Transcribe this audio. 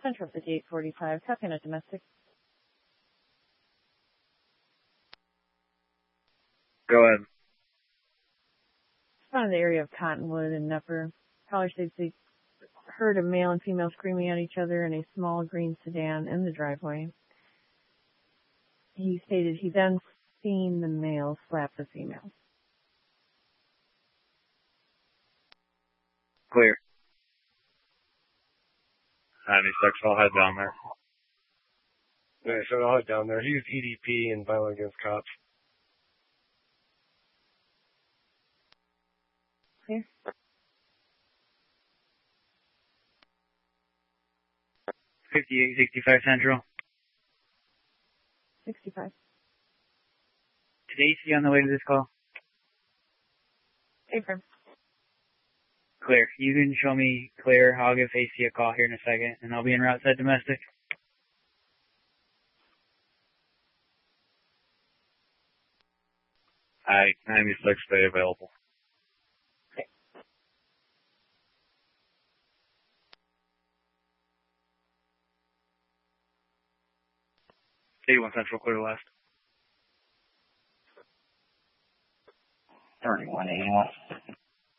Central 5845, copying a domestic. Go ahead. Found in the area of Cottonwood and Nepper. Caller states they heard a male and female screaming at each other in a small green sedan in the driveway. He stated he then seen the male slap the female. Clear. 96, I'll head down there. Yeah, so I'll head down there. He used EDP and violence against cops. Clear. 5865 Central. 65. Stacy on the way to this call. Affirm. Clear. You can show me clear. I'll give AC a call here in a second, and I'll be en route side domestic. Alright, 96, stay available. Okay. 81 Central, clear last. 3181.